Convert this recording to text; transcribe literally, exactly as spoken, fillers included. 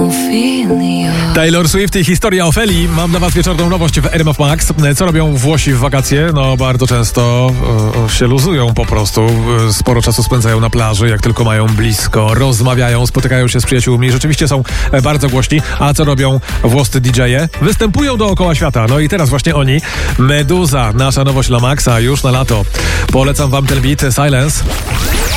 Taylor Swift i historia Ofeli. Mam dla was wieczorną nowość w R M F Max. Co robią Włosi w wakacje? No bardzo często e, się luzują po prostu. Sporo czasu spędzają na plaży, jak tylko mają blisko. Rozmawiają, spotykają się z przyjaciółmi. Rzeczywiście są bardzo głośni. A co robią włoscy didżeje? Występują dookoła świata. No i teraz właśnie oni. Meduza, nasza nowość dla Maxa już na lato. Polecam wam ten beat Silence.